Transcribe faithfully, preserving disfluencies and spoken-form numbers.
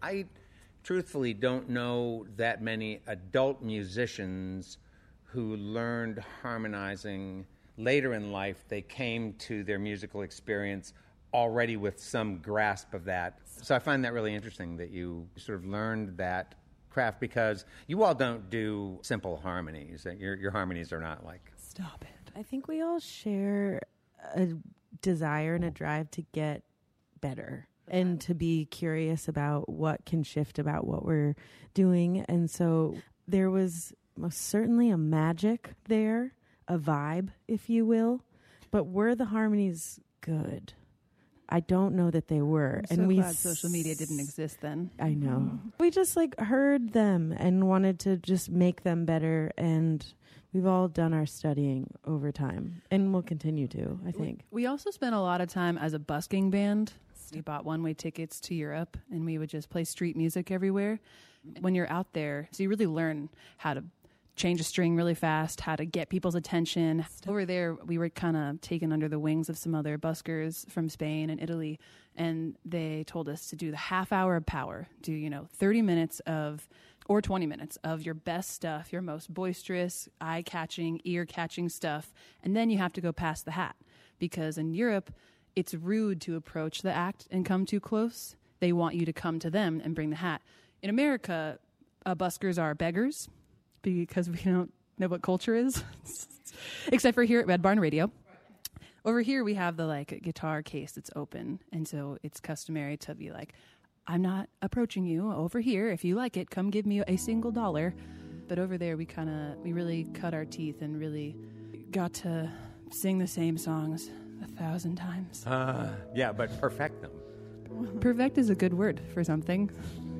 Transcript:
I truthfully don't know that many adult musicians who learned harmonizing later in life. They came to their musical experience already with some grasp of that. So I find that really interesting that you sort of learned that craft, because you all don't do simple harmonies. Your, your harmonies are not like... Stop it. I think we all share a desire and a drive to get better and to be curious about what can shift about what we're doing. And so there was most certainly a magic there, a vibe, if you will. But were the harmonies good? I don't know that they were. I'm and so we glad social media didn't exist then. I know. We just like heard them and wanted to just make them better, and we've all done our studying over time, and we'll continue to, I think. We also spent a lot of time as a busking band. We bought one-way tickets to Europe, and we would just play street music everywhere. When you're out there, so you really learn how to change a string really fast, how to get people's attention. Over there, we were kind of taken under the wings of some other buskers from Spain and Italy, and they told us to do the half hour of power, do, you know, thirty minutes of, or twenty minutes of your best stuff, your most boisterous, eye-catching, ear-catching stuff, and then you have to go past the hat. Because in Europe, it's rude to approach the act and come too close. They want you to come to them and bring the hat. In America, uh, buskers are beggars, because we don't know what culture is, except for here at Red Barn Radio. Over here, we have the like guitar case that's open, and so it's customary to be like, I'm not approaching you. Over here, if you like it, come give me a single dollar. But over there, we kind of, we really cut our teeth and really got to sing the same songs a thousand times. Uh, yeah, but perfect them. Perfect is a good word for something.